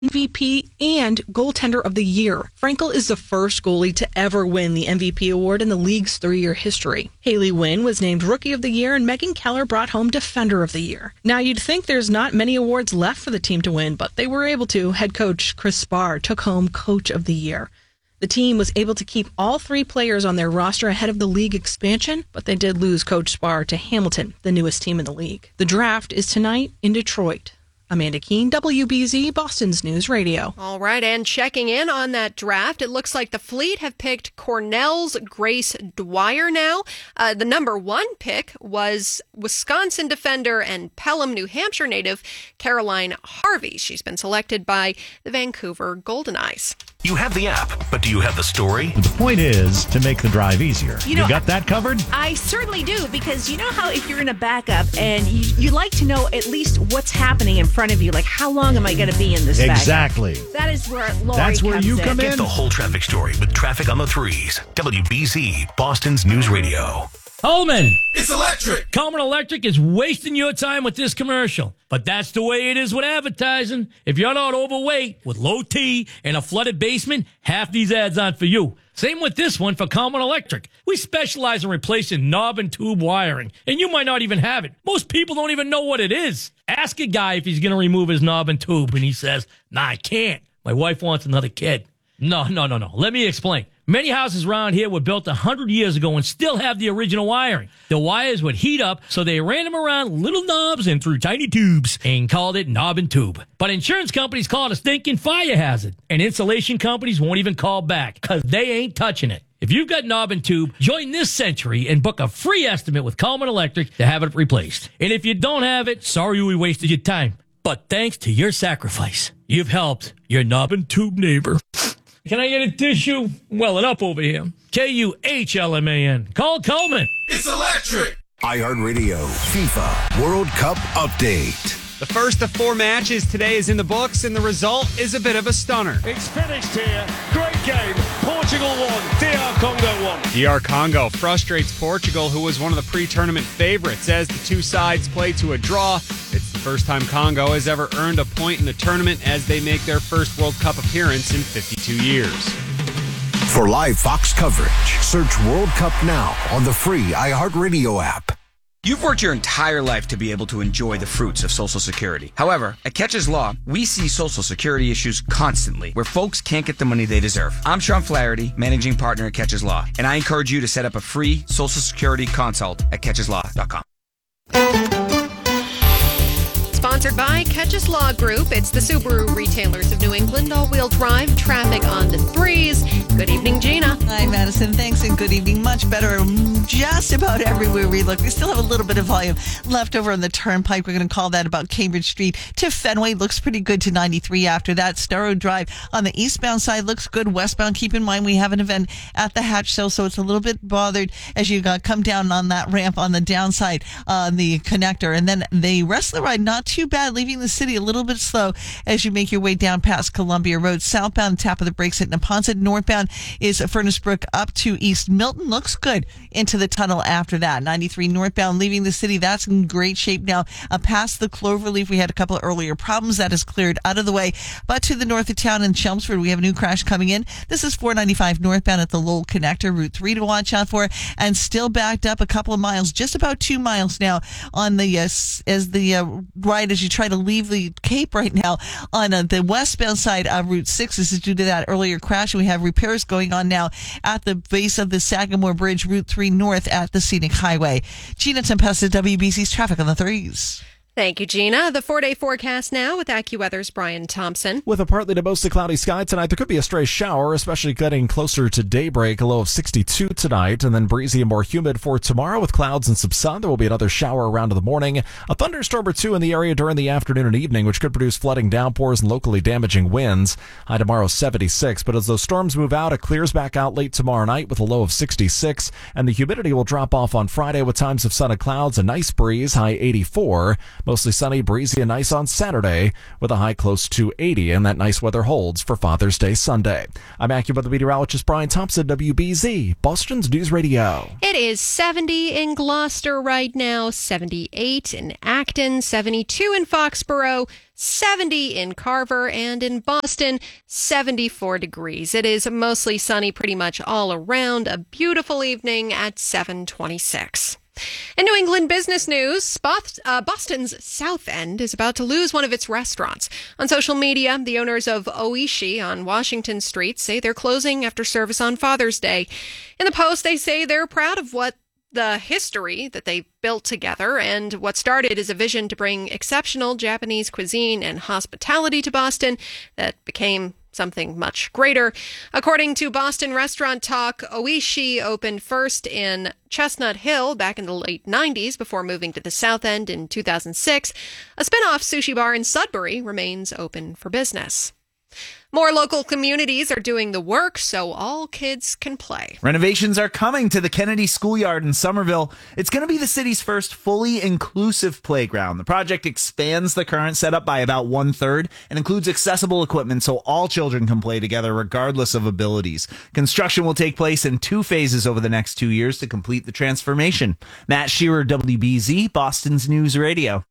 MVP and Goaltender of the Year. Frankel is the first goalie to ever win the MVP award in the league's 3-year history. Haley Wynn was named Rookie of the Year, and Megan Keller brought home Defender of the Year. Now, you'd think there's not many awards left for the team to win, but they were able to. Head coach Chris Spar took home Coach of the Year. The team was able to keep all 3 players on their roster ahead of the league expansion, but they did lose Coach Spar to Hamilton, the newest team in the league. The draft is tonight in Detroit. Amanda Keene, WBZ, Boston's News Radio. All right, and checking in on that draft, it looks like the Fleet have picked Cornell's Grace Dwyer now. The number 1 pick was Wisconsin defender and Pelham, New Hampshire native Caroline Harvey. She's been selected by the Vancouver Golden Eyes. You have the app, but do you have the story? The point is to make the drive easier. You got that covered? I certainly do, because you know how if you're in a backup and you like to know at least what's happening in front of you, like how long am I going to be in this Exactly. backup? That is where Lori That's where comes you come in. Get the whole traffic story with Traffic on the Threes. WBZ, Boston's News Radio. Holman, it's electric. Coleman Electric is wasting your time with this commercial. But that's the way it is with advertising. If you're not overweight, with low T and a flooded basement, half these ads aren't for you. Same with this one for Coleman Electric. We specialize in replacing knob and tube wiring, and you might not even have it. Most people don't even know what it is. Ask a guy if he's going to remove his knob and tube, and he says, "Nah, I can't. My wife wants another kid." No. Let me explain. Many houses around here were built 100 years ago and still have the original wiring. The wires would heat up, so they ran them around little knobs and through tiny tubes and called it knob and tube. But insurance companies call it a stinking fire hazard, and insulation companies won't even call back because they ain't touching it. If you've got knob and tube, join this century and book a free estimate with Coleman Electric to have it replaced. And if you don't have it, sorry we wasted your time. But thanks to your sacrifice, you've helped your knob and tube neighbor. Can I get a tissue? Welling up over here. KUHLMAN. Call Coleman. It's electric. iHeartRadio FIFA World Cup Update. The first of 4 matches today is in the books, and the result is a bit of a stunner. It's finished here. Great game. Portugal won. DR Congo won. DR Congo frustrates Portugal, who was one of the pre-tournament favorites, as the 2 sides play to a draw. It's the first time Congo has ever earned a point in the tournament as they make their first World Cup appearance in 52 years. For live Fox coverage, search World Cup now on the free iHeartRadio app. You've worked your entire life to be able to enjoy the fruits of Social Security. However, at Catches Law, we see Social Security issues constantly where folks can't get the money they deserve. I'm Sean Flaherty, managing partner at Catches Law, and I encourage you to set up a free Social Security consult at catcheslaw.com. Sponsored by Catches Law Group. It's the Subaru retailers of New England. All-wheel drive, traffic on the threes. Good evening, Gina. Hi, Madison. Thanks, and good evening. Much better just about everywhere we look. We still have a little bit of volume left over on the turnpike. We're going to call that about Cambridge Street to Fenway. Looks pretty good to 93 after that. Starrow Drive on the eastbound side looks good. Westbound, keep in mind we have an event at the Hatch Cell, so it's a little bit bothered as you come down on that ramp on the downside on the connector. And then the rest of the ride, not too bad, leaving the city a little bit slow as you make your way down past Columbia Road. Southbound, tap of the brakes at Neponset. Northbound is Furnace Brook up to East Milton. Looks good into the tunnel after that. 93 northbound, leaving the city. That's in great shape now. Past the Cloverleaf, we had a couple of earlier problems. That is cleared out of the way. But to the north of town in Chelmsford, we have a new crash coming in. This is 495 northbound at the Lowell Connector, Route 3 to watch out for, and still backed up a couple of miles, just about 2 miles now on the ride as you try to leave the Cape right now on the westbound side of Route 6. This is due to that earlier crash. We have repairs going on now at the base of the Sagamore Bridge, Route 3 north at the Scenic Highway. Gina Tempesta, WBC's Traffic on the Threes. Thank you, Gina. The 4-day forecast now with AccuWeather's Brian Thompson. With a partly to mostly cloudy sky tonight, there could be a stray shower, especially getting closer to daybreak. A low of 62 tonight, and then breezy and more humid for tomorrow with clouds and some sun. There will be another shower around in the morning. A thunderstorm or two in the area during the afternoon and evening, which could produce flooding downpours and locally damaging winds. High tomorrow 76, but as those storms move out, it clears back out late tomorrow night with a low of 66, and the humidity will drop off on Friday with times of sun and clouds, a nice breeze, high 84. Mostly sunny, breezy, and nice on Saturday with a high close to 80, and that nice weather holds for Father's Day Sunday. I'm AccuWeather meteorologist Brian Thompson, WBZ, Boston's News Radio. It is 70 in Gloucester right now, 78 in Acton, 72 in Foxborough, 70 in Carver, and in Boston, 74 degrees. It is mostly sunny pretty much all around. A beautiful evening at 7:26. In New England business news, Boston's South End is about to lose one of its restaurants. On social media, the owners of Oishi on Washington Street say they're closing after service on Father's Day. In the post, they say they're proud of the history that they built together, and what started as a vision to bring exceptional Japanese cuisine and hospitality to Boston that became something much greater. According to Boston Restaurant Talk, Oishi opened first in Chestnut Hill back in the late 90s before moving to the South End in 2006. A spin-off sushi bar in Sudbury remains open for business. More local communities are doing the work so all kids can play. Renovations are coming to the Kennedy Schoolyard in Somerville. It's going to be the city's first fully inclusive playground. The project expands the current setup by about 1/3 and includes accessible equipment so all children can play together regardless of abilities. Construction will take place in 2 phases over the next 2 years to complete the transformation. Matt Shearer, WBZ, Boston's News Radio.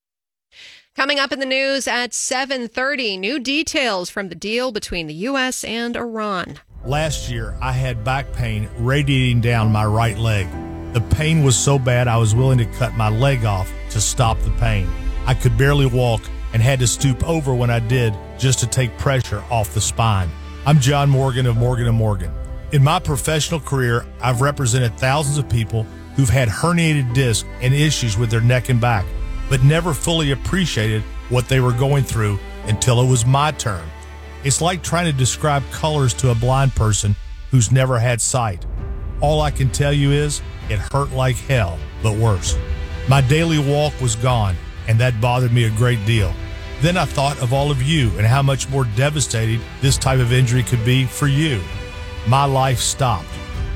Coming up in the news at 7:30, new details from the deal between the U.S. and Iran. Last year, I had back pain radiating down my right leg. The pain was so bad I was willing to cut my leg off to stop the pain. I could barely walk and had to stoop over when I did just to take pressure off the spine. I'm John Morgan of Morgan & Morgan. In my professional career, I've represented thousands of people who've had herniated discs and issues with their neck and back, but never fully appreciated what they were going through until it was my turn. It's like trying to describe colors to a blind person who's never had sight. All I can tell you is it hurt like hell, but worse. My daily walk was gone, and that bothered me a great deal. Then I thought of all of you and how much more devastating this type of injury could be for you. My life stopped.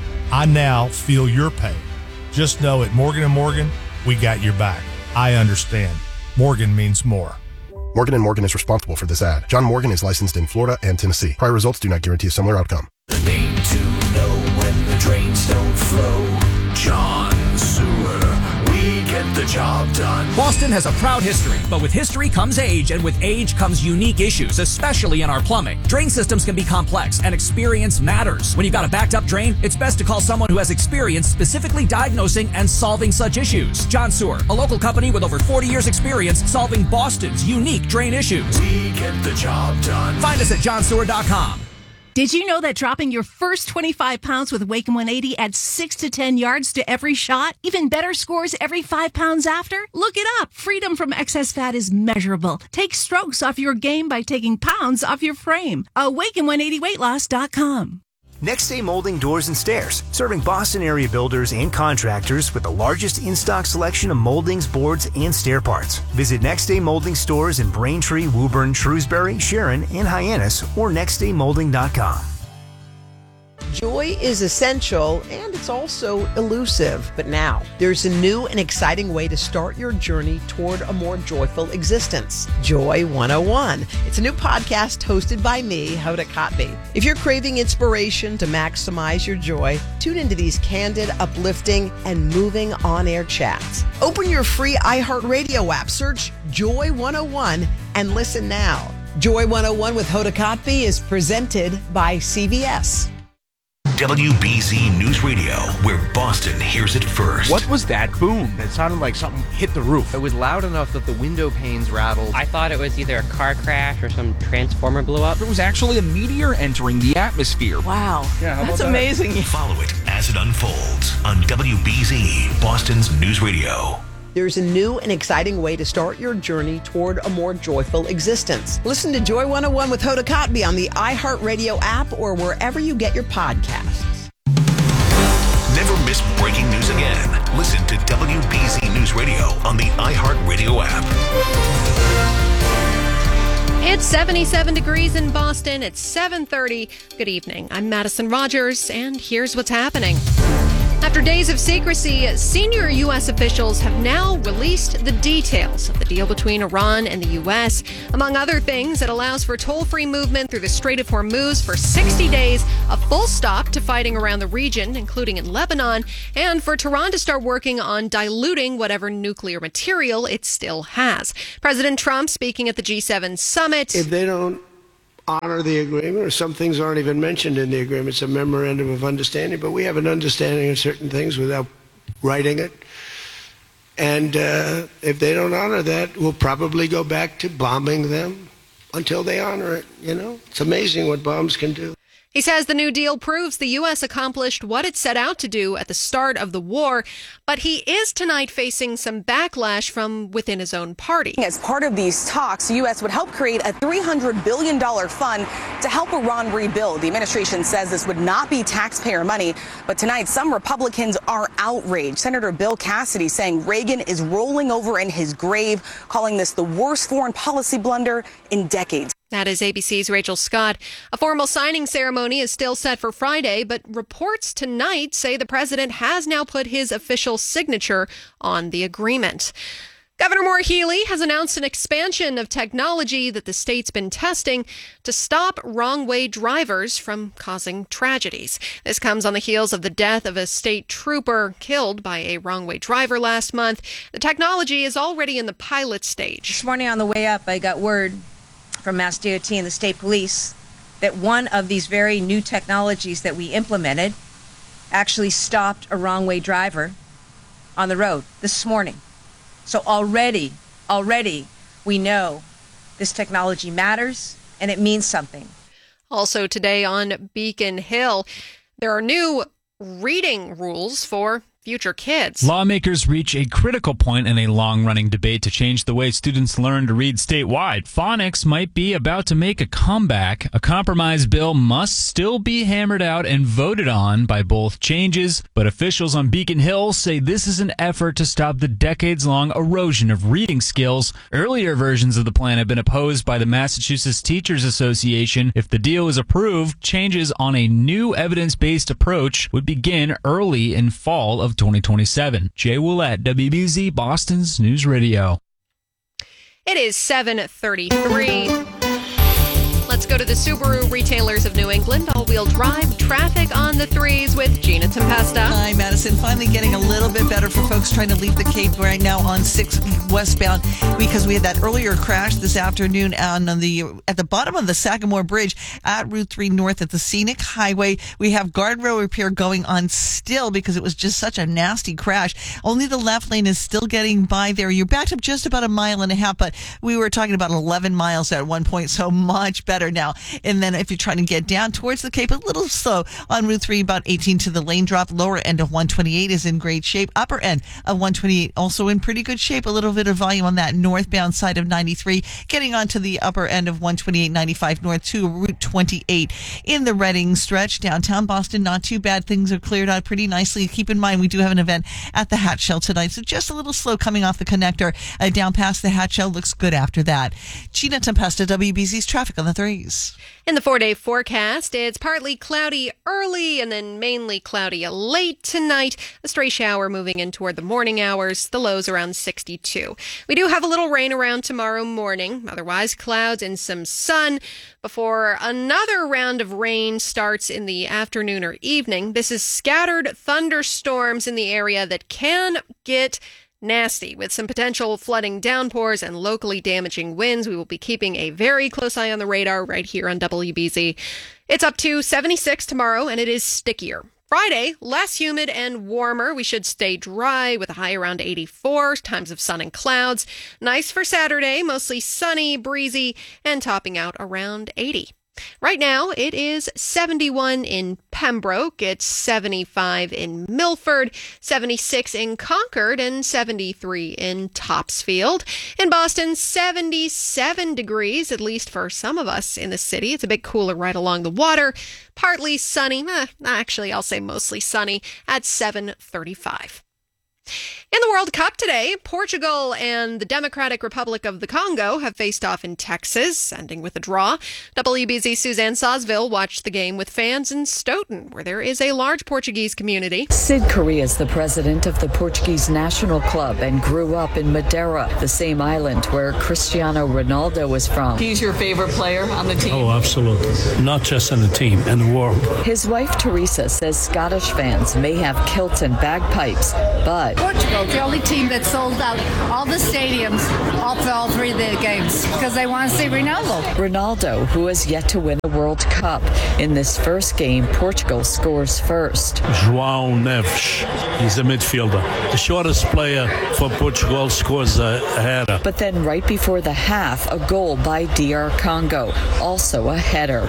I now feel your pain. Just know at Morgan & Morgan, we got your back. I understand. Morgan means more. Morgan & Morgan is responsible for this ad. John Morgan is licensed in Florida and Tennessee. Prior results do not guarantee a similar outcome. The name to know when the trains don't flow. John Sewer. We get the job done. Boston has a proud history, but with history comes age, and with age comes unique issues, especially in our plumbing. Drain systems can be complex, and experience matters. When you've got a backed up drain, it's best to call someone who has experience specifically diagnosing and solving such issues. John Sewer, a local company with over 40 years experience solving Boston's unique drain issues. We get the job done. Find us at johnsewer.com. Did you know that dropping your first 25 pounds with Waikin 180 adds 6 to 10 yards to every shot? Even better scores every 5 pounds after? Look it up. Freedom from excess fat is measurable. Take strokes off your game by taking pounds off your frame. Waikin180weightloss.com. Next Day Molding Doors and Stairs, serving Boston area builders and contractors with the largest in-stock selection of moldings, boards, and stair parts. Visit Next Day Molding stores in Braintree, Woburn, Shrewsbury, Sharon, and Hyannis, or nextdaymolding.com. Joy is essential, and it's also elusive. But now, there's a new and exciting way to start your journey toward a more joyful existence. Joy 101. It's a new podcast hosted by me, Hoda Kotb. If you're craving inspiration to maximize your joy, tune into these candid, uplifting, and moving on-air chats. Open your free iHeartRadio app, search Joy 101, and listen now. Joy 101 with Hoda Kotb is presented by CVS. WBZ News Radio, where Boston hears it first. What was that boom? It sounded like something hit the roof. It was loud enough that the window panes rattled. I thought it was either a car crash or some transformer blew up. It was actually a meteor entering the atmosphere. Wow. Yeah, that's amazing. Follow it as it unfolds on WBZ, Boston's News Radio. There's a new and exciting way to start your journey toward a more joyful existence. Listen to Joy 101 with Hoda Kotb on the iHeartRadio app or wherever you get your podcasts. Never miss breaking news again. Listen to WBZ News Radio on the iHeartRadio app. It's 77 degrees in Boston. It's 7:30. Good evening. I'm Madison Rogers, and here's what's happening. After days of secrecy, senior U.S. officials have now released the details of the deal between Iran and the U.S. Among other things, it allows for toll-free movement through the Strait of Hormuz for 60 days, a full stop to fighting around the region, including in Lebanon, and for Tehran to start working on diluting whatever nuclear material it still has. President Trump speaking at the G7 summit. If they don't honor the agreement, or some things aren't even mentioned in the agreement, it's a memorandum of understanding, but we have an understanding of certain things without writing it. And if they don't honor that, we'll probably go back to bombing them until they honor it. You know, it's amazing what bombs can do. He says the new deal proves the U.S. accomplished what it set out to do at the start of the war, but he is tonight facing some backlash from within his own party. As part of these talks, the U.S. would help create a $300 billion fund to help Iran rebuild. The administration says this would not be taxpayer money, but tonight some Republicans are outraged. Senator Bill Cassidy saying Reagan is rolling over in his grave, calling this the worst foreign policy blunder in decades. That is ABC's Rachel Scott. A formal signing ceremony is still set for Friday, but reports tonight say the president has now put his official signature on the agreement. Governor Maura Healey has announced an expansion of technology that the state's been testing to stop wrong-way drivers from causing tragedies. This comes on the heels of the death of a state trooper killed by a wrong-way driver last month. The technology is already in the pilot stage. This morning on the way up, I got word from Mass DOT and the state police that one of these very new technologies that we implemented actually stopped a wrong-way driver on the road this morning. So already we know this technology matters and it means something. Also today on Beacon Hill, there are new reading rules for future kids. Lawmakers reach a critical point in a long-running debate to change the way students learn to read statewide. Phonics might be about to make a comeback. A compromise bill must still be hammered out and voted on by both changes, but officials on Beacon Hill say this is an effort to stop the decades-long erosion of reading skills. Earlier versions of the plan have been opposed by the Massachusetts Teachers Association. If the deal is approved, changes on a new evidence-based approach would begin early in fall of 2027. Jay Willett, WBZ, Boston's News Radio. It is 7:33. Let's go to the Subaru retailers of New England. All-wheel drive traffic on the threes with Gina Tempesta. Hi, Madison. Finally getting a little bit better for folks trying to leave the Cape right now on 6 westbound because we had that earlier crash this afternoon at the bottom of the Sagamore Bridge at Route 3 North at the Scenic Highway. We have guardrail repair going on still because it was just such a nasty crash. Only the left lane is still getting by there. You're backed up just about a mile and a half, but we were talking about 11 miles at one point, so much better now. And then if you're trying to get down towards the Cape, a little slow on Route 3, about 18 to the lane drop. Lower end of 128 is in great shape. Upper end of 128 also in pretty good shape. A little bit of volume on that northbound side of 93. Getting onto the upper end of 128-95 north to Route 28 in the Reading stretch. Downtown Boston, not too bad. Things are cleared out pretty nicely. Keep in mind, we do have an event at the Hatch Shell tonight, so just a little slow coming off the connector. Down past the Hatch Shell looks good after that. Gina Tempesta, WBZ's traffic on the threes. In the 4-day forecast, it's partly cloudy early and then mainly cloudy late tonight. A stray shower moving in toward the morning hours. The lows around 62. We do have a little rain around tomorrow morning. Otherwise, clouds and some sun before another round of rain starts in the afternoon or evening. This is scattered thunderstorms in the area that can get nasty with some potential flooding downpours and locally damaging winds. We will be keeping a very close eye on the radar right here on WBZ. It's up to 76 tomorrow and it is stickier. Friday, less humid and warmer. We should stay dry with a high around 84, times of sun and clouds. Nice for Saturday, mostly sunny, breezy, and topping out around 80. Right now, it is 71 in Pembroke, it's 75 in Milford, 76 in Concord, and 73 in Topsfield. In Boston, 77 degrees, at least for some of us in the city. It's a bit cooler right along the water. Partly sunny, actually I'll say mostly sunny, at 7:35. In the World Cup today, Portugal and the Democratic Republic of the Congo have faced off in Texas, ending with a draw. WBZ Suzanne Sawsville watched the game with fans in Stoughton, where there is a large Portuguese community. Sid Correa is the president of the Portuguese national club and grew up in Madeira, the same island where Cristiano Ronaldo is from. He's your favorite player on the team? Oh, absolutely. Not just in the team, in the world. His wife Teresa says Scottish fans may have kilts and bagpipes, but Portugal, the only team that sold out all the stadiums for all three of the games because they want to see Ronaldo. Ronaldo, who has yet to win a World Cup. In this first game, Portugal scores first. João Neves, he's a midfielder. The shortest player for Portugal scores a header. But then right before the half, a goal by DR Congo, also a header.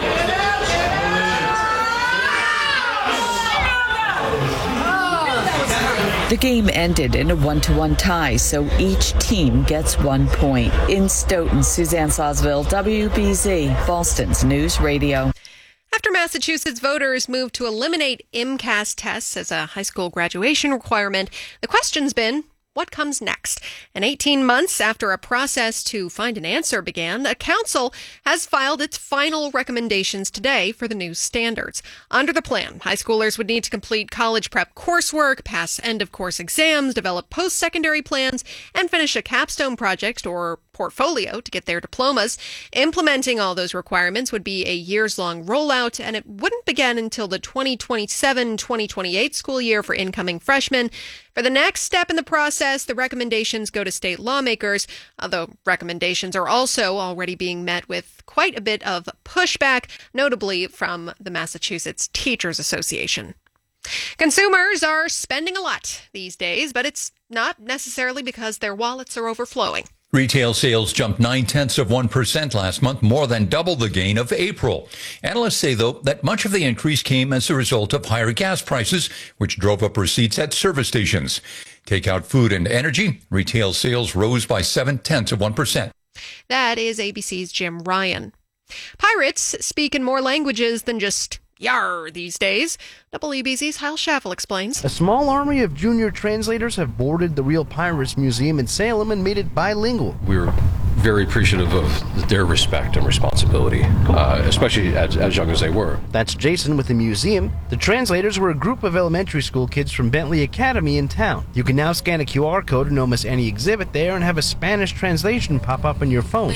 The game ended in a 1-1 tie, so each team gets 1 point. In Stoughton, Suzanne Sawsville, WBZ, Boston's News Radio. After Massachusetts voters moved to eliminate MCAS tests as a high school graduation requirement, the question's been, what comes next? And 18 months after a process to find an answer began, a council has filed its final recommendations today for the new standards. Under the plan, high schoolers would need to complete college prep coursework, pass end-of-course exams, develop post-secondary plans, and finish a capstone project or portfolio to get their diplomas. Implementing all those requirements would be a years-long rollout, and it wouldn't begin until the 2027-2028 school year for incoming freshmen. For the next step in the process, the recommendations go to state lawmakers, although recommendations are also already being met with quite a bit of pushback, notably from the Massachusetts Teachers Association. Consumers are spending a lot these days, but it's not necessarily because their wallets are overflowing. Retail sales jumped 0.9% last month, more than double the gain of April. Analysts say, though, that much of the increase came as a result of higher gas prices, which drove up receipts at service stations. Take out food and energy, retail sales rose by 0.7%. That is ABC's Jim Ryan. Pirates speak in more languages than just yar these days. WBZ's Hal Schaffel explains. A small army of junior translators have boarded the Real Pirates Museum in Salem and made it bilingual. We're very appreciative of their respect and responsibility, especially as young as they were. That's Jason with the museum. The translators were a group of elementary school kids from Bentley Academy in town. You can now scan a QR code in almost any exhibit there and have a Spanish translation pop up on your phone.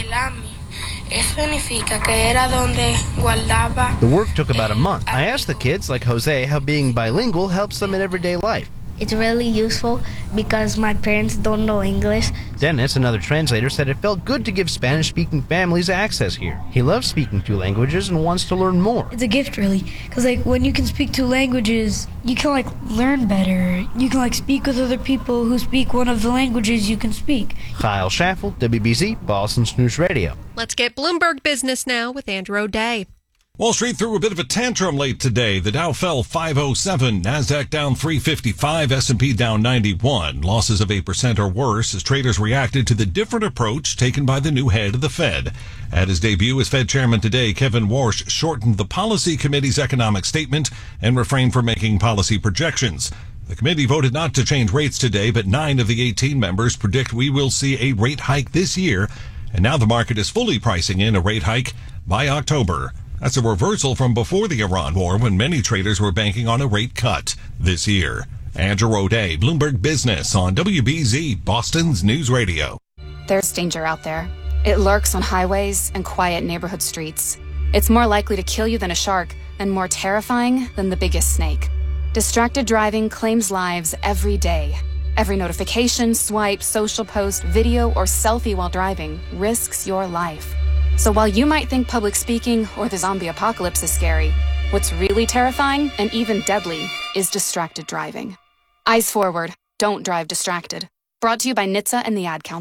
The work took about a month. I asked the kids, like Jose, how being bilingual helps them in everyday life. It's really useful because my parents don't know English. Dennis, another translator, said it felt good to give Spanish-speaking families access here. He loves speaking 2 languages and wants to learn more. It's a gift, really, because when you can speak 2 languages, you can learn better. You can speak with other people who speak one of the languages you can speak. Kyle Schaffel, WBZ, Boston's News Radio. Let's get Bloomberg business now with Andrew O'Day. Wall Street threw a bit of a tantrum late today. The Dow fell 507, NASDAQ down 355, S&P down 91. Losses of 8% or worse as traders reacted to the different approach taken by the new head of the Fed. At his debut as Fed chairman today, Kevin Warsh shortened the policy committee's economic statement and refrained from making policy projections. The committee voted not to change rates today, but 9 of the 18 members predict we will see a rate hike this year. And now the market is fully pricing in a rate hike by October. That's a reversal from before the Iran war, when many traders were banking on a rate cut this year. Andrew O'Day, Bloomberg Business on WBZ, Boston's News Radio. There's danger out there. It lurks on highways and quiet neighborhood streets. It's more likely to kill you than a shark, and more terrifying than the biggest snake. Distracted driving claims lives every day. Every notification, swipe, social post, video, or selfie while driving risks your life. So while you might think public speaking or the zombie apocalypse is scary, what's really terrifying and even deadly is distracted driving. Eyes forward. Don't drive distracted. Brought to you by NHTSA and the Ad Council.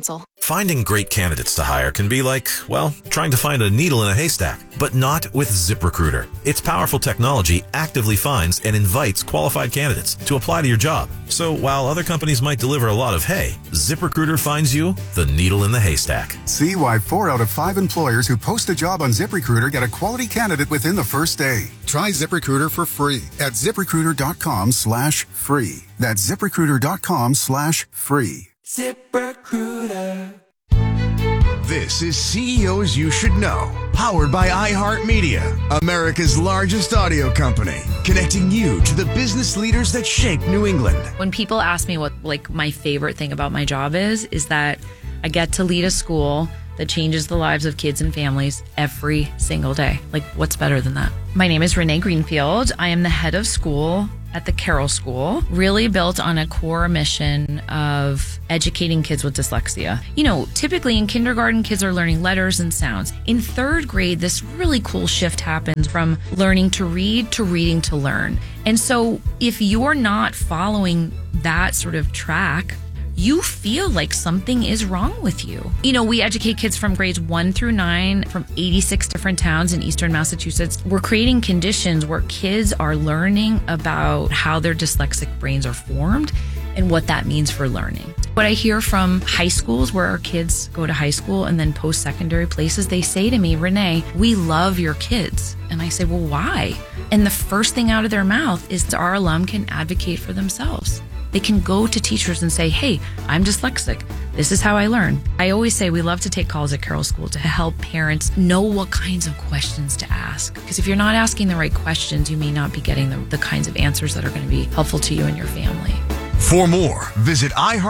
Finding great candidates to hire can be like, well, trying to find a needle in a haystack, but not with ZipRecruiter. Its powerful technology actively finds and invites qualified candidates to apply to your job. So while other companies might deliver a lot of hay, ZipRecruiter finds you the needle in the haystack. See why 4 out of 5 employers who post a job on ZipRecruiter get a quality candidate within the first day. Try ZipRecruiter for free at ZipRecruiter.com/free. That's ZipRecruiter.com/free. ZipRecruiter. This is CEOs You Should Know, powered by iHeartMedia, America's largest audio company, connecting you to the business leaders that shape New England. When people ask me what my favorite thing about my job is that I get to lead a school that changes the lives of kids and families every single day. What's better than that? My name is Renee Greenfield. I am the head of school at the Carroll School, really built on a core mission of educating kids with dyslexia. Typically in kindergarten, kids are learning letters and sounds. In 3rd grade, this really cool shift happens from learning to read to reading to learn. And so if you're not following that sort of track, you feel like something is wrong with you. We educate kids from grades 1 through 9 from 86 different towns in eastern Massachusetts. We're creating conditions where kids are learning about how their dyslexic brains are formed and what that means for learning. What I hear from high schools where our kids go to high school and then post-secondary places, they say to me, Renee, we love your kids. And I say, well, why? And the first thing out of their mouth is our alum can advocate for themselves. They can go to teachers and say, hey, I'm dyslexic. This is how I learn. I always say we love to take calls at Carroll School to help parents know what kinds of questions to ask. Because if you're not asking the right questions, you may not be getting the kinds of answers that are going to be helpful to you and your family. For more, visit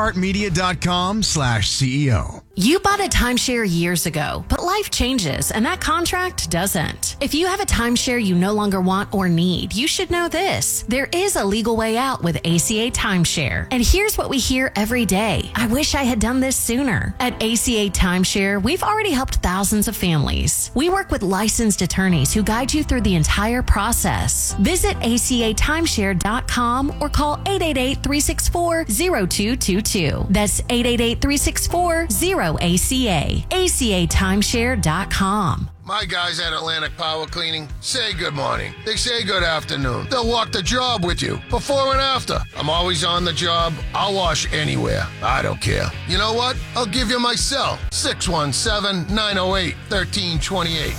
iHeartMedia.com/CEO. You bought a timeshare years ago, but life changes and that contract doesn't. If you have a timeshare you no longer want or need, you should know this. There is a legal way out with ACA Timeshare. And here's what we hear every day. I wish I had done this sooner. At ACA Timeshare, we've already helped thousands of families. We work with licensed attorneys who guide you through the entire process. Visit acatimeshare.com or call 888-364-0222. That's 888-364-0ACA. ACAtimeshare.com. My guys at Atlantic Power Cleaning say good morning. They say good afternoon. They'll walk the job with you before and after. I'm always on the job. I'll wash anywhere. I don't care. You know what? I'll give you my cell. 617-908-1328.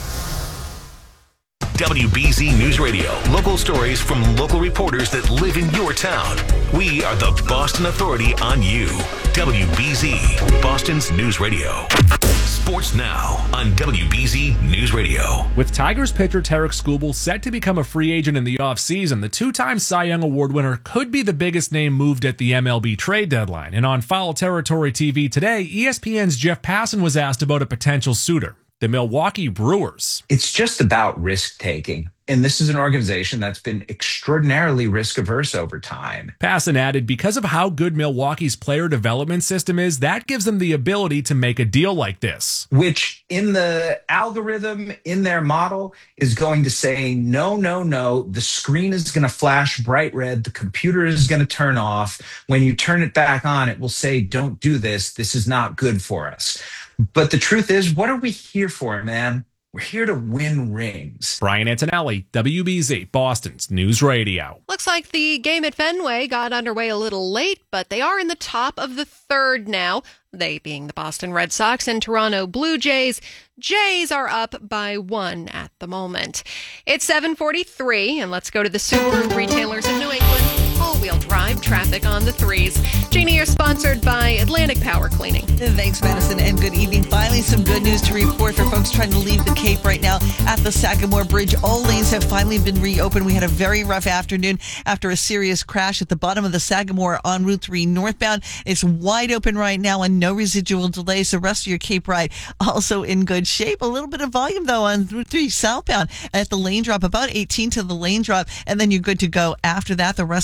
WBZ News Radio. Local stories from local reporters that live in your town. We are the Boston Authority on you. WBZ, Boston's News Radio. Sports now on WBZ News Radio. With Tigers pitcher Tarek Skubal set to become a free agent in the offseason, the 2-time Cy Young Award winner could be the biggest name moved at the MLB trade deadline. And on Foul Territory TV today, ESPN's Jeff Passan was asked about a potential suitor, the Milwaukee Brewers. It's just about risk taking. And this is an organization that's been extraordinarily risk averse over time. Passan added, because of how good Milwaukee's player development system is, that gives them the ability to make a deal like this. Which in the algorithm, in their model, is going to say, no, no, no, the screen is going to flash bright red, the computer is going to turn off. When you turn it back on, it will say, don't do this. This is not good for us. But the truth is, what are we here for, man? We're here to win rings. Brian Antonelli, WBZ, Boston's News Radio. Looks like the game at Fenway got underway a little late, but they are in the top of the third now. They being the Boston Red Sox and Toronto Blue Jays. Jays are up by 1 at the moment. It's 7:43, and let's go to the Subaru retailers of New England. All-wheel drive traffic on the 3s. Janie, you're sponsored by Atlantic Power Cleaning. Thanks, Madison, and good evening. Finally, some good news to report for folks trying to leave the Cape right now at the Sagamore Bridge. All lanes have finally been reopened. We had a very rough afternoon after a serious crash at the bottom of the Sagamore on Route 3 northbound. It's wide open right now and no residual delays. The rest of your Cape ride also in good shape. A little bit of volume, though, on Route 3 southbound at the lane drop, about 18 to the lane drop, and then you're good to go after that. The rest of the ride, 2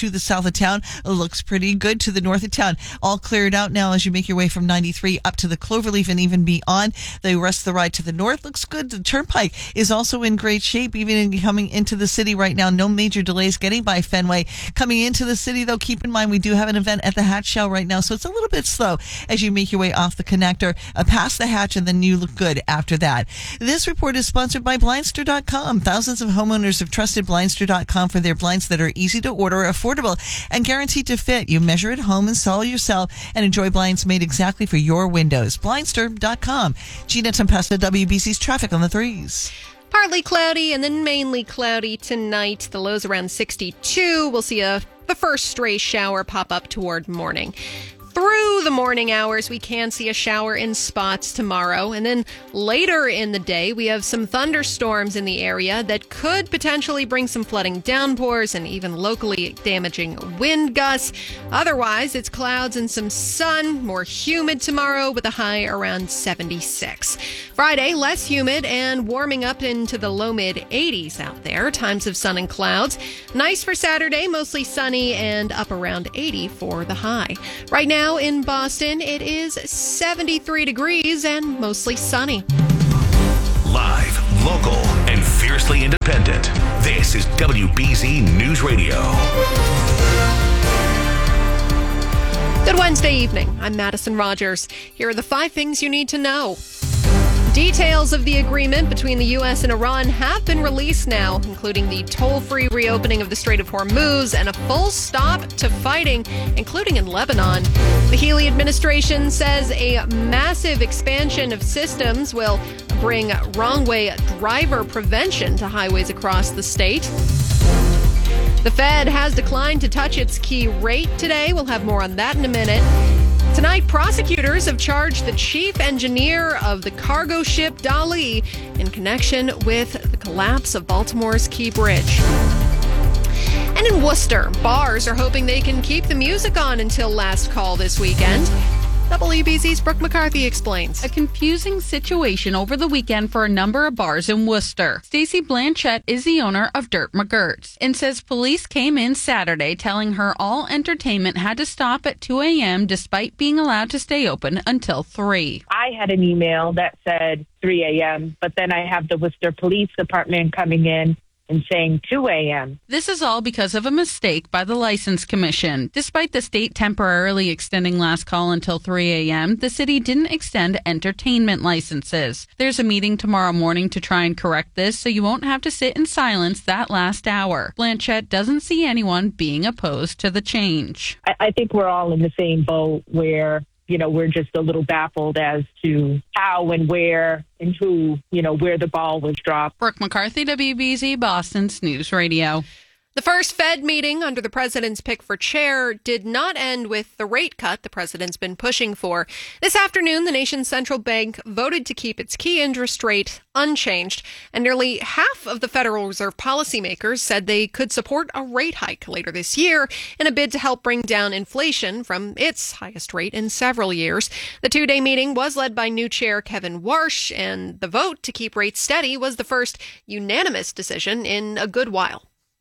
to the south of town. It looks pretty good to the north of town. All cleared out now as you make your way from 93 up to the Cloverleaf and even beyond. The rest of the ride to the north looks good. The Turnpike is also in great shape, even coming into the city right now. No major delays getting by Fenway. Coming into the city, though, keep in mind we do have an event at the Hatch Shell right now, so it's a little bit slow as you make your way off the connector, past the Hatch, and then you look good after that. This report is sponsored by Blindster.com. Thousands of homeowners have trusted Blindster.com for their blinds that are easy to order, affordable, and guaranteed to fit. You measure at home, install yourself, and enjoy blinds made exactly for your windows. Blindster.com. Gina Tempesta, WBC's traffic on the 3s. Partly cloudy and then mainly cloudy tonight. The lows around 62. We'll see the first stray shower pop up toward morning. Through the morning hours, we can see a shower in spots tomorrow. And then later in the day, we have some thunderstorms in the area that could potentially bring some flooding downpours and even locally damaging wind gusts. Otherwise, it's clouds and some sun, more humid tomorrow with a high around 76. Friday, less humid and warming up into the low mid 80s out there. Times of sun and clouds. Nice for Saturday, mostly sunny and up around 80 for the high. Right now, in Boston, it is 73 degrees and mostly sunny. Live, local, and fiercely independent. This is WBZ News Radio. Good Wednesday evening. I'm Madison Rogers. Here are the 5 things you need to know. Details of the agreement between the U.S. and Iran have been released now, including the toll-free reopening of the Strait of Hormuz and a full stop to fighting, including in Lebanon. The Healy administration says a massive expansion of systems will bring wrong-way driver prevention to highways across the state. The Fed has declined to touch its key rate today. We'll have more on that in a minute. Tonight, prosecutors have charged the chief engineer of the cargo ship Dali in connection with the collapse of Baltimore's Key Bridge. And in Worcester, bars are hoping they can keep the music on until last call this weekend. WBZ's Brooke McCarthy explains. A confusing situation over the weekend for a number of bars in Worcester. Stacey Blanchett is the owner of Dirt McGirt's and says police came in Saturday telling her all entertainment had to stop at 2 a.m. despite being allowed to stay open until 3. I had an email that said 3 a.m., but then I have the Worcester Police Department coming in and saying 2 a.m. This is all because of a mistake by the License Commission. Despite the state temporarily extending last call until 3 a.m., the city didn't extend entertainment licenses. There's a meeting tomorrow morning to try and correct this, so you won't have to sit in silence that last hour. Blanchett doesn't see anyone being opposed to the change. I think we're all in the same boat where, we're just a little baffled as to how and where and who, where the ball was dropped. Brooke McCarthy, WBZ, Boston's News Radio. The first Fed meeting under the president's pick for chair did not end with the rate cut the president's been pushing for. This afternoon, the nation's central bank voted to keep its key interest rate unchanged, and nearly half of the Federal Reserve policymakers said they could support a rate hike later this year in a bid to help bring down inflation from its highest rate in several years. The two-day meeting was led by new chair Kevin Warsh, and the vote to keep rates steady was the first unanimous decision in a good while.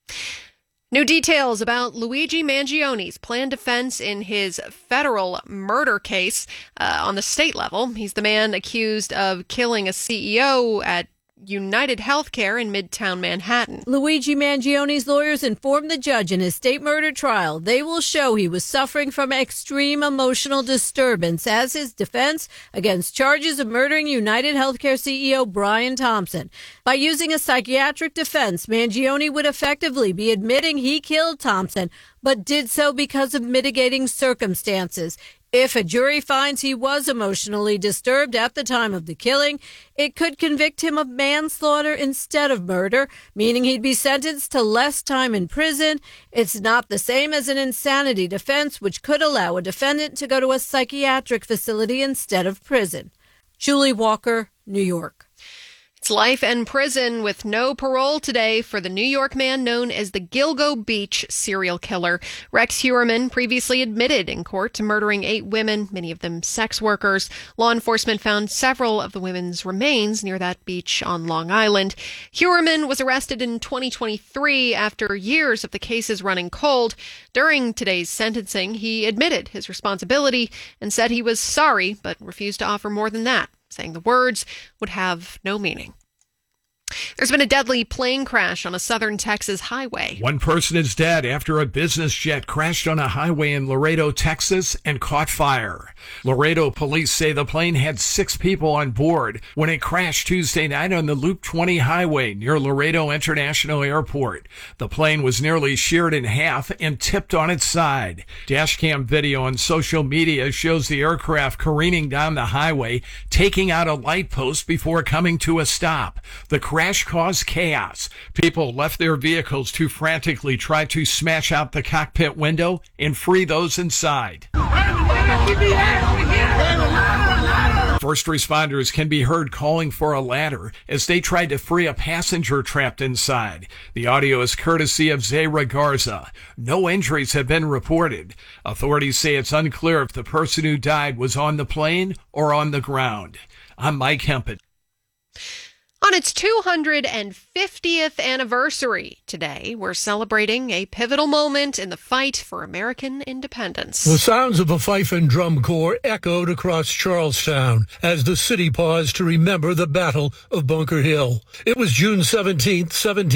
New details about Luigi Mangioni's planned defense in his federal murder case on the state level. He's the man accused of killing a CEO at United Healthcare in Midtown Manhattan. Luigi Mangioni's lawyers informed the judge in his state murder trial they will show he was suffering from extreme emotional disturbance as his defense against charges of murdering United Healthcare CEO Brian Thompson. By using a psychiatric defense, Mangioni would effectively be admitting he killed Thompson, but did so because of mitigating circumstances. If a jury finds he was emotionally disturbed at the time of the killing, it could convict him of manslaughter instead of murder, meaning he'd be sentenced to less time in prison. It's not the same as an insanity defense, which could allow a defendant to go to a psychiatric facility instead of prison. Julie Walker, New York. It's life in prison with no parole today for the New York man known as the Gilgo Beach serial killer. Rex Heuermann previously admitted in court to murdering 8 women, many of them sex workers. Law enforcement found several of the women's remains near that beach on Long Island. Heuermann was arrested in 2023 after years of the cases running cold. During today's sentencing, he admitted his responsibility and said he was sorry, but refused to offer more than that, saying the words would have no meaning. There's been a deadly plane crash on a southern Texas highway. One person is dead after a business jet crashed on a highway in Laredo, Texas, and caught fire. Laredo police say the plane had 6 people on board when it crashed Tuesday night on the Loop 20 highway near Laredo International Airport. The plane was nearly sheared in half and tipped on its side. Dashcam video on social media shows the aircraft careening down the highway, taking out a light post before coming to a stop. The crash caused chaos. People left their vehicles to frantically try to smash out the cockpit window and free those inside. First responders can be heard calling for a ladder as they tried to free a passenger trapped inside. The audio is courtesy of Zayra Garza. No injuries have been reported. Authorities say it's unclear if the person who died was on the plane or on the ground. I'm Mike Hempel. On its 250th anniversary today, we're celebrating a pivotal moment in the fight for American independence. The sounds of a fife and drum corps echoed across Charlestown as the city paused to remember the Battle of Bunker Hill. It was June 17th,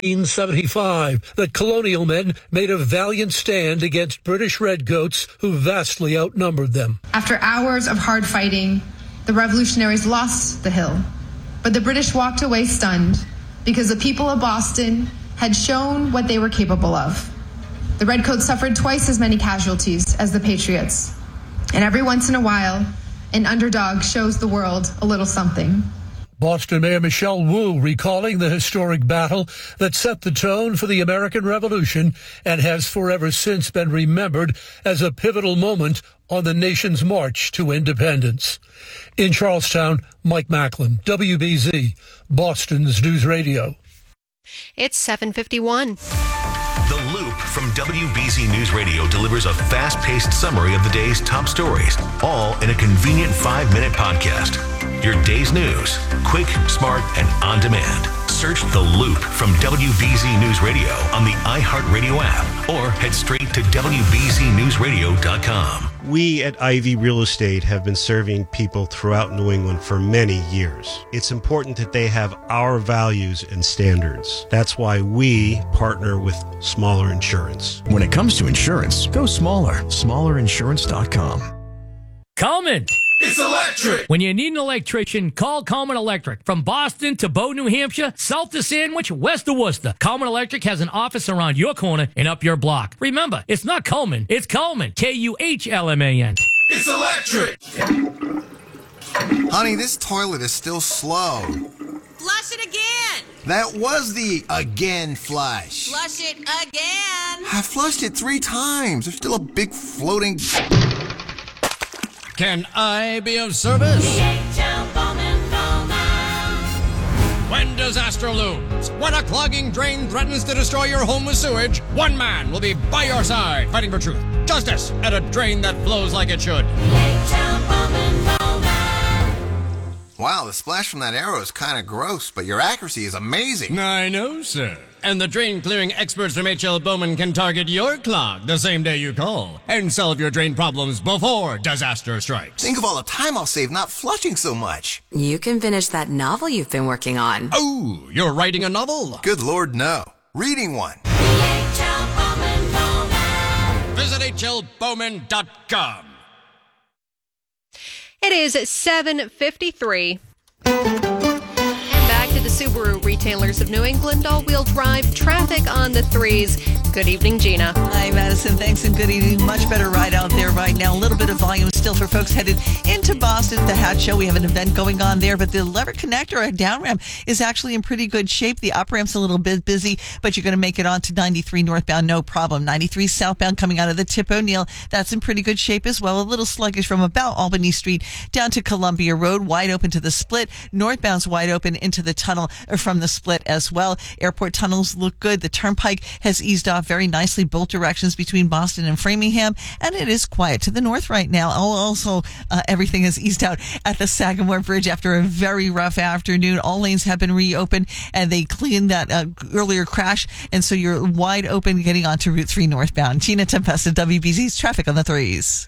1775, that colonial men made a valiant stand against British redcoats who vastly outnumbered them. After hours of hard fighting, the revolutionaries lost the hill. But the British walked away stunned because the people of Boston had shown what they were capable of. The Redcoats suffered twice as many casualties as the Patriots. And every once in a while, an underdog shows the world a little something. Boston Mayor Michelle Wu recalling the historic battle that set the tone for the American Revolution and has forever since been remembered as a pivotal moment on the nation's march to independence. In Charlestown, Mike Macklin, WBZ, Boston's News Radio. It's 7:51. The Loop from WBZ News Radio delivers a fast-paced summary of the day's top stories, all in a convenient 5-minute podcast. Your day's news, quick, smart, and on demand. Search The Loop from WBZ News Radio on the iHeartRadio app or head straight to WBZNewsRadio.com. We at Ivy Real Estate have been serving people throughout New England for many years. It's important that they have our values and standards. That's why we partner with Smaller Insurance. When it comes to insurance, go smaller. SmallerInsurance.com. Coleman. It's electric. When you need an electrician, call Coleman Electric. From Boston to Bow, New Hampshire, south to Sandwich, west to Worcester, Coleman Electric has an office around your corner and up your block. Remember, it's not Coleman, it's Coleman. Kuhlman. It's electric. Honey, this toilet is still slow. Flush it again. That was the again flush. Flush it again. I flushed it 3 times. There's still a big floating... Can I be of service? When disaster looms, when a clogging drain threatens to destroy your home with sewage, one man will be by your side, fighting for truth, justice, and a drain that flows like it should. Wow, the splash from that arrow is kind of gross, but your accuracy is amazing. I know, sir. And the drain-clearing experts from H.L. Bowman can target your clog the same day you call and solve your drain problems before disaster strikes. Think of all the time I'll save not flushing so much. You can finish that novel you've been working on. Oh, you're writing a novel? Good Lord, no. Reading one. Visit hlbowman.com. It is 7:53. And back to the Subaru retailers of New England. All-wheel drive traffic on the 3s. Good evening, Gina. Hi, Madison. Thanks, and good evening. Much better ride out there right now. A little bit of volume still for folks headed into Boston at the Hat Show. We have an event going on there, but the Lever Connector at down ramp is actually in pretty good shape. The up ramp's a little bit busy, but you're going to make it on to 93 northbound, no problem. 93 southbound coming out of the Tip O'Neill, that's in pretty good shape as well. A little sluggish from about Albany Street down to Columbia Road, wide open to the split. Northbound's wide open into the tunnel from the split as well. Airport tunnels look good. The Turnpike has eased off very nicely, both directions between Boston and Framingham, and it is quiet to the north right now. Also, everything has eased out at the Sagamore Bridge after a very rough afternoon. All lanes have been reopened, and they cleaned that earlier crash, and so you're wide open getting onto Route 3 northbound. Gina Tempesta, WBZ's Traffic on the 3s.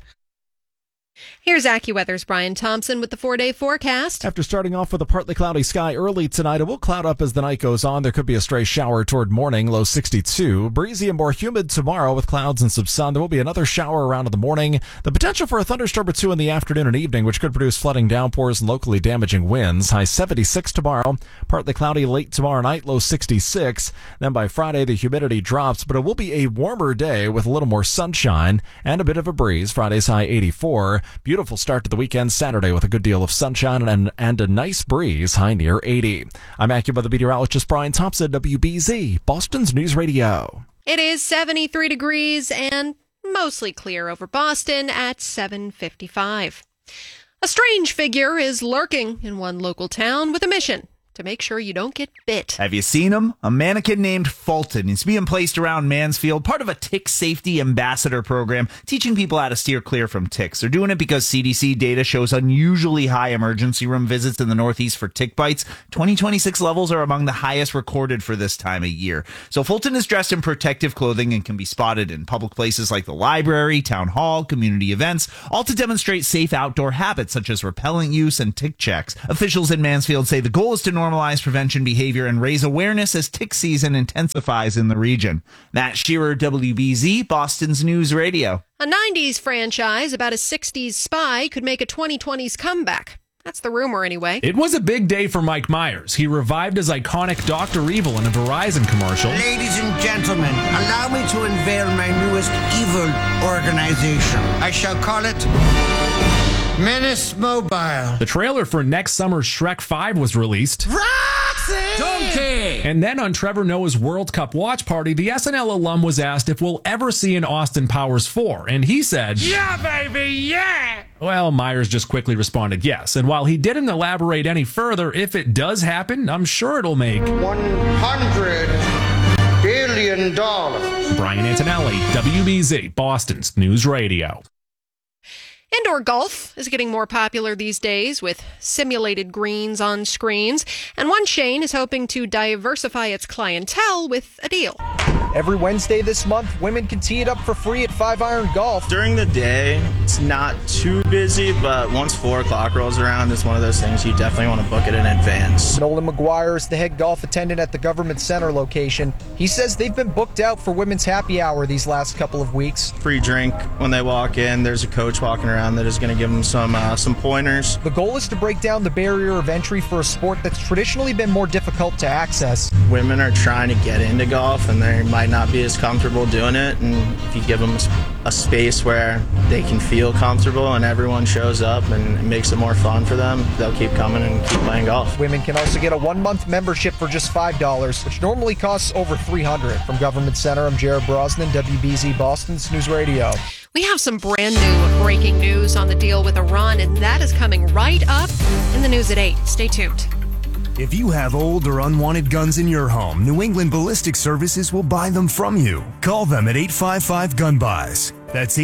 Here's AccuWeather's Brian Thompson with the 4-day forecast. After starting off with a partly cloudy sky early tonight, it will cloud up as the night goes on. There could be a stray shower toward morning, low 62. Breezy and more humid tomorrow with clouds and some sun. There will be another shower around in the morning. The potential for a thunderstorm or two in the afternoon and evening, which could produce flooding downpours and locally damaging winds. High 76 tomorrow. Partly cloudy late tomorrow night, low 66. Then by Friday, the humidity drops, but it will be a warmer day with a little more sunshine and a bit of a breeze. Friday's high 84. Beautiful start to the weekend Saturday with a good deal of sunshine and a nice breeze, high near 80. I'm AccuWeather meteorologist Brian Thompson, WBZ, Boston's News Radio. It is 73 degrees and mostly clear over Boston at 7:55. A strange figure is lurking in one local town with a mission to make sure you don't get bit. Have you seen him? A mannequin named Fulton. He's being placed around Mansfield, part of a tick safety ambassador program, teaching people how to steer clear from ticks. They're doing it because CDC data shows unusually high emergency room visits in the Northeast for tick bites. 2026 levels are among the highest recorded for this time of year. So Fulton is dressed in protective clothing and can be spotted in public places like the library, town hall, community events, all to demonstrate safe outdoor habits such as repellent use and tick checks. Officials in Mansfield say the goal is to normalize prevention behavior and raise awareness as tick season intensifies in the region. Matt Shearer, WBZ, Boston's News Radio. A 90s franchise about a 60s spy could make a 2020s comeback. That's the rumor anyway. It was a big day for Mike Myers. He revived his iconic Dr. Evil in a Verizon commercial. Ladies and gentlemen, allow me to unveil my newest evil organization. I shall call it Menace Mobile. The trailer for next summer's Shrek 5 was released. Roxy! Donkey! And then on Trevor Noah's World Cup watch party, the SNL alum was asked if we'll ever see an Austin Powers 4, and he said, "Yeah, baby, yeah!" Well, Myers just quickly responded yes, and while he didn't elaborate any further, if it does happen, I'm sure it'll make $100 billion. Brian Antonelli, WBZ, Boston's News Radio. Indoor golf is getting more popular these days with simulated greens on screens, and one chain is hoping to diversify its clientele with a deal. Every Wednesday this month, women can tee it up for free at 5-Iron Golf. During the day, it's not too busy, but once 4 o'clock rolls around, it's one of those things you definitely want to book it in advance. Nolan McGuire is the head golf attendant at the Government Center location. He says they've been booked out for women's happy hour these last couple of weeks. Free drink when they walk in. There's a coach walking around that is going to give them some pointers. The goal is to break down the barrier of entry for a sport that's traditionally been more difficult to access. Women are trying to get into golf, and they might not be as comfortable doing it, and if you give them a space where they can feel comfortable and everyone shows up and it makes it more fun for them, they'll keep coming and keep playing golf. Women can also get a 1-month membership for just $5, which normally costs over $300. From Government Center, I'm Jared Brosnan, WBZ Boston's News Radio. We have some brand new breaking news on the deal with Iran, and that is coming right up in the news at 8. Stay tuned. If you have old or unwanted guns in your home, New England Ballistic Services will buy them from you. Call them at 855-GUN-BUYS. That's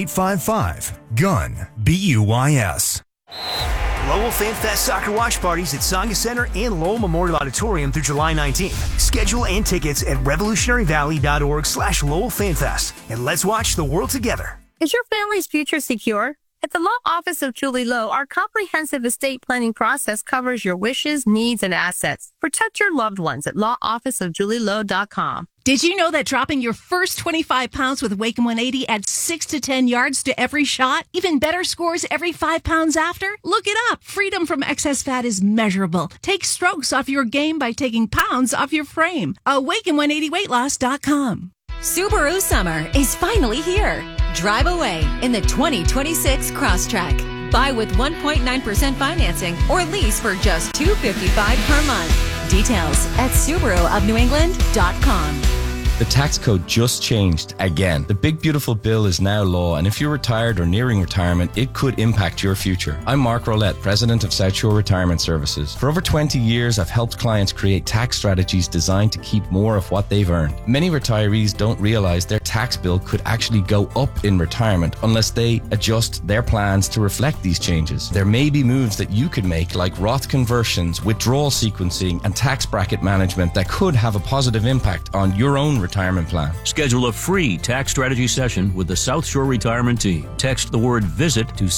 855-GUN-BUYS. Lowell Fan Fest soccer watch parties at Saga Center and Lowell Memorial Auditorium through July 19th. Schedule and tickets at revolutionaryvalley.org/Lowell Fan Fest. And let's watch the world together. Is your family's future secure? At the Law Office of Julie Lowe, our comprehensive estate planning process covers your wishes, needs, and assets. Protect your loved ones at lawofficeofjulielowe.com. Did you know that dropping your first 25 pounds with Wake 180 adds 6 to 10 yards to every shot? Even better scores every 5 pounds after? Look it up. Freedom from excess fat is measurable. Take strokes off your game by taking pounds off your frame. Awaken180weightloss.com. Subaru summer is finally here. Drive away in the 2026 Crosstrek. Buy with 1.9% financing or lease for just $255 per month. Details at SubaruofNewEngland.com. The tax code just changed again. The Big Beautiful Bill is now law, and if you're retired or nearing retirement, it could impact your future. I'm Mark Rolette, President of South Shore Retirement Services. For over 20 years, I've helped clients create tax strategies designed to keep more of what they've earned. Many retirees don't realize their tax bill could actually go up in retirement unless they adjust their plans to reflect these changes. There may be moves that you could make, like Roth conversions, withdrawal sequencing, and tax bracket management that could have a positive impact on your own retirement plan. Schedule a free tax strategy session with the South Shore Retirement Team. Text the word VISIT to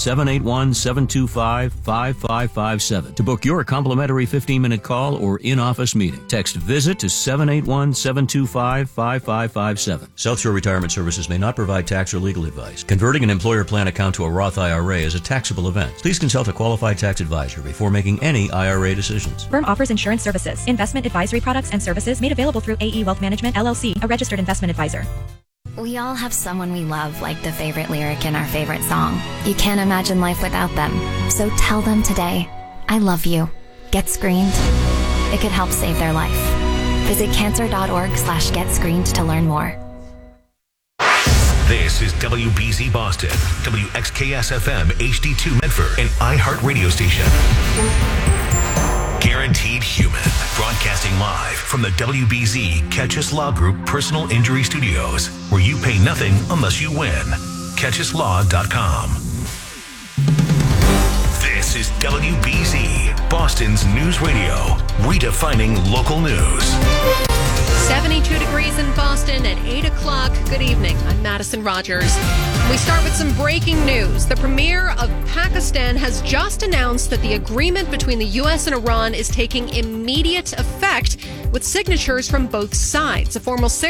781-725-5557 to book your complimentary 15-minute call or in-office meeting. Text VISIT to 781-725-5557. South Shore Retirement Services may not provide tax or legal advice. Converting an employer plan account to a Roth IRA is a taxable event. Please consult a qualified tax advisor before making any IRA decisions. Firm offers insurance services, investment advisory products and services made available through AE Wealth Management, LLC, a registered investment advisor. We all have someone we love, like the favorite lyric in our favorite song. You can't imagine life without them. So tell them today, I love you. Get screened. It could help save their life. Visit cancer.org/getscreened to learn more. This is WBZ Boston, WXKS-FM HD2 Medford, an iHeart radio station. Guaranteed Human, broadcasting live from the WBZ Catchus Law Group Personal Injury Studios, where you pay nothing unless you win. CatchusLaw.com. This is WBZ, Boston's news radio, redefining local news. 72 degrees in Boston at 8 o'clock. Good evening. I'm Madison Rogers. We start with some breaking news. The premier of Pakistan has just announced that the agreement between the U.S. and Iran is taking immediate effect with signatures from both sides. A formal